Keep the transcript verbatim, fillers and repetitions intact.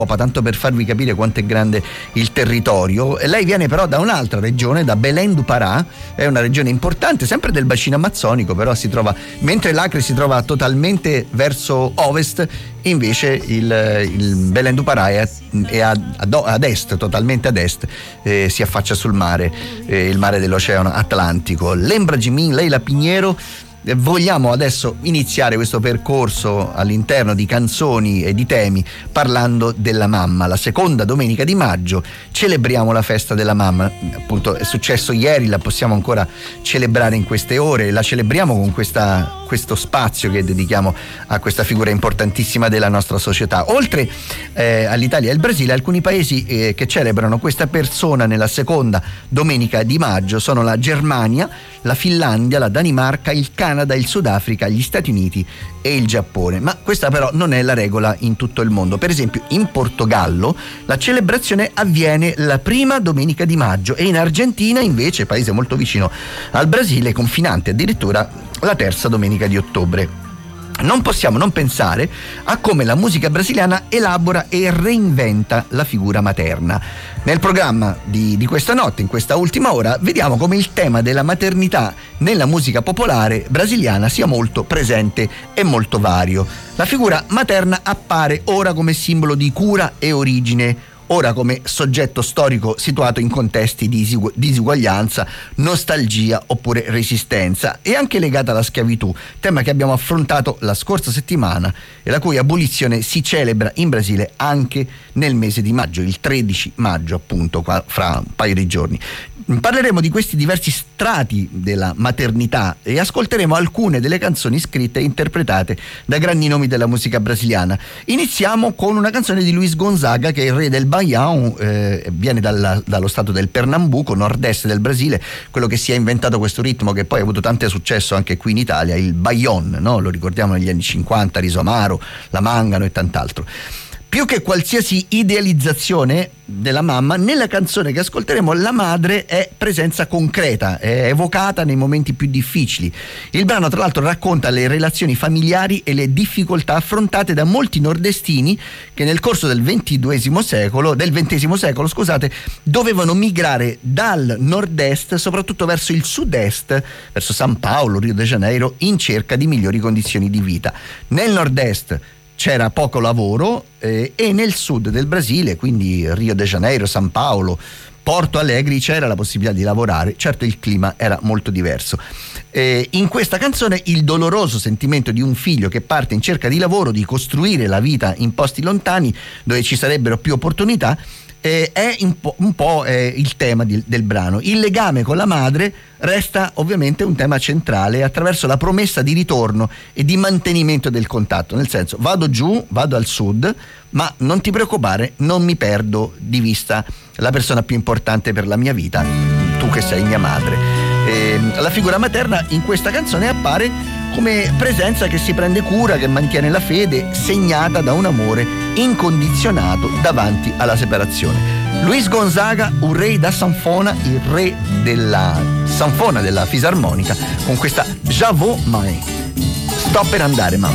tanto per farvi capire quanto è grande il territorio. Lei viene però da un'altra regione, da Belén du Pará, è una regione importante, sempre del bacino amazzonico, però si trova, mentre l'Acre si trova totalmente verso ovest, invece il, il Belén du Pará è, è ad, ad est, totalmente ad est, eh, si affaccia sul mare, eh, il mare dell'Oceano Atlantico. Lembra Jimin, Leila Piñero. Vogliamo adesso iniziare questo percorso all'interno di canzoni e di temi parlando della mamma. La seconda domenica di maggio celebriamo la festa della mamma, appunto è successo ieri, la possiamo ancora celebrare in queste ore, la celebriamo con questa, questo spazio che dedichiamo a questa figura importantissima della nostra società. Oltre eh, all'Italia e al Brasile, alcuni paesi eh, che celebrano questa persona nella seconda domenica di maggio sono la Germania, la Finlandia, la Danimarca, il Canada, il Sudafrica, gli Stati Uniti e il Giappone. Ma questa però non è la regola in tutto il mondo. Per esempio in Portogallo la celebrazione avviene la prima domenica di maggio e in Argentina invece, paese molto vicino al Brasile, confinante addirittura, la terza domenica di ottobre. Non possiamo non pensare a come la musica brasiliana elabora e reinventa la figura materna. Nel programma di, di questa notte, in questa ultima ora, vediamo come il tema della maternità nella musica popolare brasiliana sia molto presente e molto vario. La figura materna appare ora come simbolo di cura e origine, ora come soggetto storico situato in contesti di disuguaglianza, nostalgia oppure resistenza, e anche legata alla schiavitù, tema che abbiamo affrontato la scorsa settimana e la cui abolizione si celebra in Brasile anche nel mese di maggio, il tredici maggio appunto, fra un paio di giorni. Parleremo di questi diversi strati della maternità e ascolteremo alcune delle canzoni scritte e interpretate da grandi nomi della musica brasiliana. Iniziamo con una canzone di Luis Gonzaga, che è il re del Baião, eh, viene dalla, dallo stato del Pernambuco, nord-est del Brasile, quello che si è inventato questo ritmo che poi ha avuto tanto successo anche qui in Italia, il baion, no? Lo ricordiamo negli anni cinquanta, Riso Amaro, La Mangano e tant'altro. Più che qualsiasi idealizzazione della mamma, nella canzone che ascolteremo la madre è presenza concreta, è evocata nei momenti più difficili. Il brano tra l'altro racconta le relazioni familiari e le difficoltà affrontate da molti nordestini che nel corso del ventiduesimo secolo, del ventesimo secolo, scusate, dovevano migrare dal nord-est soprattutto verso il sud-est, verso San Paolo, Rio de Janeiro, in cerca di migliori condizioni di vita. Nel nord-est c'era poco lavoro eh, e nel sud del Brasile, quindi Rio de Janeiro, San Paolo, Porto Alegre, c'era la possibilità di lavorare. Certo, il clima era molto diverso. Eh, in questa canzone il doloroso sentimento di un figlio che parte in cerca di lavoro, di costruire la vita in posti lontani dove ci sarebbero più opportunità, Eh, è un po', un po' eh, il tema di, del brano. Il legame con la madre resta ovviamente un tema centrale attraverso la promessa di ritorno e di mantenimento del contatto, nel senso: vado giù, vado al sud, ma non ti preoccupare, non mi perdo di vista la persona più importante per la mia vita, tu che sei mia madre. Eh, la figura materna in questa canzone appare come presenza che si prende cura, che mantiene la fede, segnata da un amore incondizionato davanti alla separazione. Luis Gonzaga, un re da sanfona, il re della sanfona, della fisarmonica, con questa Já vou mãe, sto per andare mamma.